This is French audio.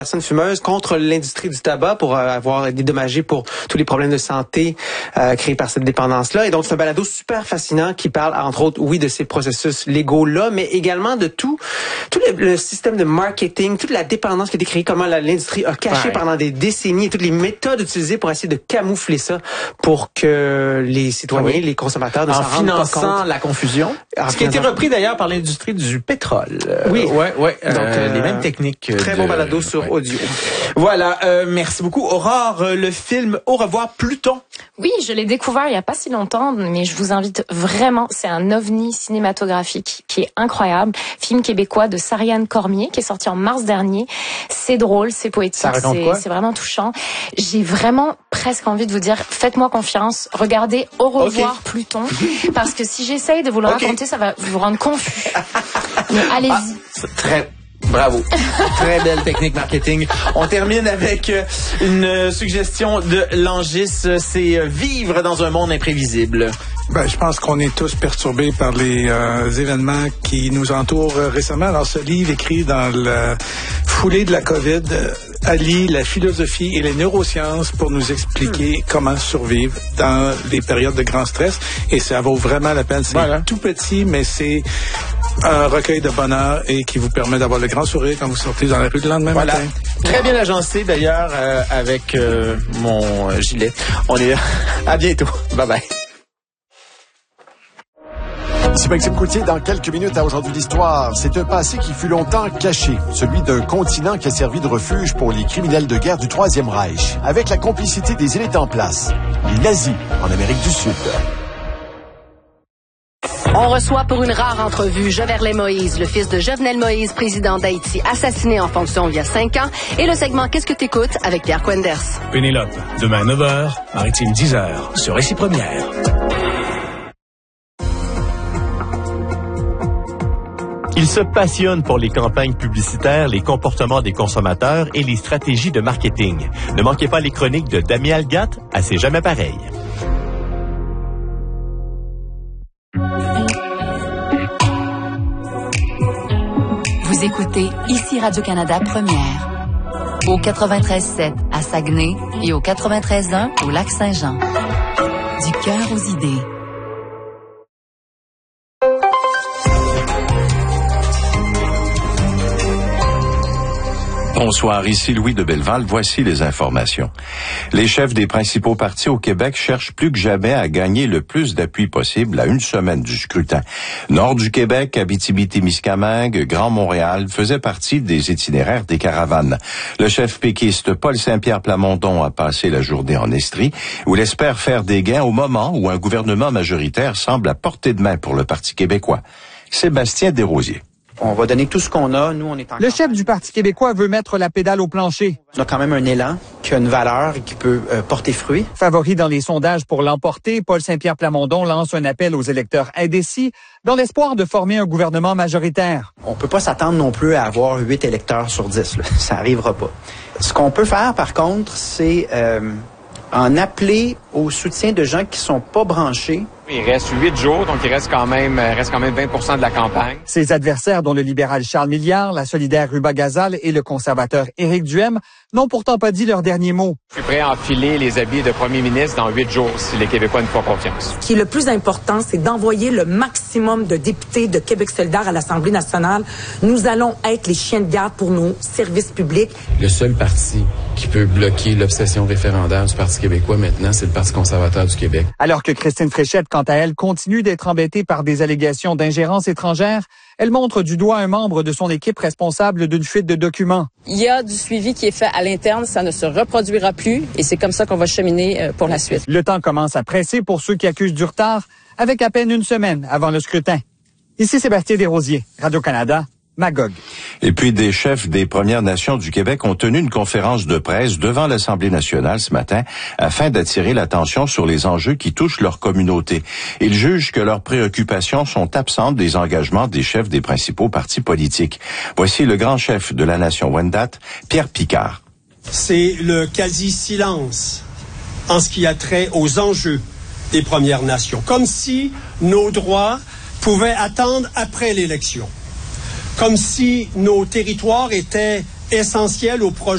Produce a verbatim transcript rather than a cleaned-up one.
Personnes fumeuses contre l'industrie du tabac pour euh, avoir dédommagé pour tous les problèmes de santé euh, créés par cette dépendance-là. Et donc, c'est un balado super fascinant qui parle, entre autres, oui, de ces processus légaux-là, mais également de tout, tout le, le système de marketing, toute la dépendance qui a été créée, comment la, l'industrie a caché ouais. pendant des décennies, et toutes les méthodes utilisées pour essayer de camoufler ça pour que les citoyens, oui. les consommateurs ne s'en rendent pas compte. En finançant la confusion. En Ce qui a été repris d'ailleurs par l'industrie du pétrole. Euh, oui. Ouais, ouais. Donc, euh, les mêmes techniques. Très de... bon balado sur ouais. audio. Voilà, euh, merci beaucoup. Aurore, euh, le film Au revoir Pluton. Oui, je l'ai découvert il y a pas si longtemps, mais je vous invite vraiment, c'est un ovni cinématographique qui est incroyable. Film québécois de Sariane Cormier qui est sorti en mars dernier. C'est drôle, c'est poétique, c'est, c'est vraiment touchant. J'ai vraiment presque envie de vous dire, faites-moi confiance, regardez Au revoir okay. Pluton, parce que si j'essaye de vous le okay. raconter, ça va vous rendre confus. Mais allez-y. Ah, c'est très... Bravo. Très belle technique marketing. On termine avec une suggestion de Langis, c'est vivre dans un monde imprévisible. Ben, je pense qu'on est tous perturbés par les euh, événements qui nous entourent euh, récemment. Alors, ce livre écrit dans la foulée de la COVID euh, allie la philosophie et les neurosciences pour nous expliquer mmh. comment survivre dans les périodes de grand stress. Et ça vaut vraiment la peine. C'est voilà. tout petit, mais c'est un recueil de bonheur et qui vous permet d'avoir le grand sourire quand vous sortez dans la rue le lendemain voilà. matin. Très bien agencé d'ailleurs euh, avec euh, mon euh, gilet. On est là. À bientôt. Bye bye. Ici Maxime Coutier, dans quelques minutes à Aujourd'hui l'Histoire. C'est un passé qui fut longtemps caché, celui d'un continent qui a servi de refuge pour les criminels de guerre du Troisième Reich, avec la complicité des élites en place, les nazis en Amérique du Sud. On reçoit pour une rare entrevue Jovenel Moïse, le fils de Jovenel Moïse, président d'Haïti, assassiné en fonction il y a cinq ans, et le segment Qu'est-ce que t'écoutes avec Pierre Quenders. Pénélope, demain neuf heures, Maritime dix heures, sur Récit Première. Il se passionne pour les campagnes publicitaires, les comportements des consommateurs et les stratégies de marketing. Ne manquez pas les chroniques de Damien Algat à C'est jamais pareil. Vous écoutez ici Radio-Canada Première. Au quatre-vingt-treize sept à Saguenay et au quatre-vingt-treize un au Lac-Saint-Jean. Du cœur aux idées. Bonsoir, ici Louis de Belleval. Voici les informations. Les chefs des principaux partis au Québec cherchent plus que jamais à gagner le plus d'appui possible à une semaine du scrutin. Nord du Québec, Abitibi-Témiscamingue, Grand Montréal faisaient partie des itinéraires des caravanes. Le chef péquiste Paul Saint-Pierre Plamondon a passé la journée en Estrie, où il espère faire des gains au moment où un gouvernement majoritaire semble à portée de main pour le Parti québécois. Sébastien Desrosiers. On va donner tout ce qu'on a. Nous, on est en Le chef du Parti québécois veut mettre la pédale au plancher. On a quand même un élan qui a une valeur et qui peut euh, porter fruit. Favori dans les sondages pour l'emporter, Paul Saint-Pierre Plamondon lance un appel aux électeurs indécis dans l'espoir de former un gouvernement majoritaire. On peut pas s'attendre non plus à avoir huit électeurs sur dix. Là. Ça arrivera pas. Ce qu'on peut faire, par contre, c'est euh, en appeler au soutien de gens qui sont pas branchés. Il reste huit jours, donc il reste quand même, reste quand même vingt pour cent de la campagne. Ses adversaires, dont le libéral Charles Milliard, la solidaire Ruba Gazal et le conservateur Éric Duhem, n'ont pourtant pas dit leur dernier mot. Je suis prêt à enfiler les habits de premier ministre dans huit jours si les Québécois nous font confiance. Ce qui est le plus important, c'est d'envoyer le maximum de députés de Québec solidaire à l'Assemblée nationale. Nous allons être les chiens de garde pour nos services publics. Le seul parti qui peut bloquer l'obsession référendaire du Parti québécois maintenant, c'est le Parti conservateur du Québec. Alors que Christine Fréchette, quant à elle, continue d'être embêtée par des allégations d'ingérence étrangère, elle montre du doigt un membre de son équipe responsable d'une fuite de documents. Il y a du suivi qui est fait à l'interne, ça ne se reproduira plus et c'est comme ça qu'on va cheminer pour la suite. Le temps commence à presser pour ceux qui accusent du retard, avec à peine une semaine avant le scrutin. Ici Sébastien Desrosiers, Radio-Canada. Magog. Et puis des chefs des Premières Nations du Québec ont tenu une conférence de presse devant l'Assemblée nationale ce matin afin d'attirer l'attention sur les enjeux qui touchent leur communauté. Ils jugent que leurs préoccupations sont absentes des engagements des chefs des principaux partis politiques. Voici le grand chef de la nation Wendat, Pierre Picard. C'est le quasi-silence en ce qui a trait aux enjeux des Premières Nations. Comme si nos droits pouvaient attendre après l'élection. Comme si nos territoires étaient essentiels au projet